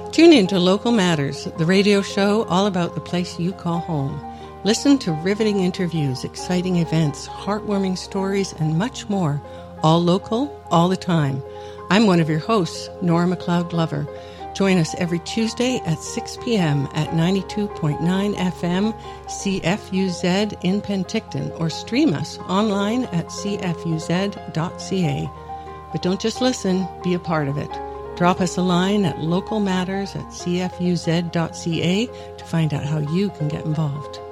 Tune in to Local Matters, the radio show all about the place you call home. Listen to riveting interviews, exciting events, heartwarming stories, and much more, all local, all the time. I'm one of your hosts, Nora McLeod Glover. Join us every Tuesday at 6 p.m. at 92.9 FM CFUZ in Penticton, or stream us online at cfuz.ca. But don't just listen, be a part of it. Drop us a line at localmatters@cfuz.ca to find out how you can get involved.